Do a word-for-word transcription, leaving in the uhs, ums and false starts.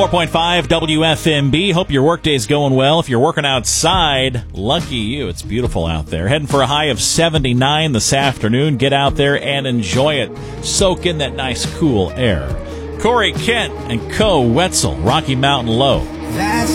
four point five W F M B. Hope your workday's going well. If you're working outside, lucky you. It's beautiful out there. Heading for a high of seventy-nine this afternoon. Get out there and enjoy it. Soak in that nice, cool air. Corey Kent and Co. Wetzel, Rocky Mountain Low.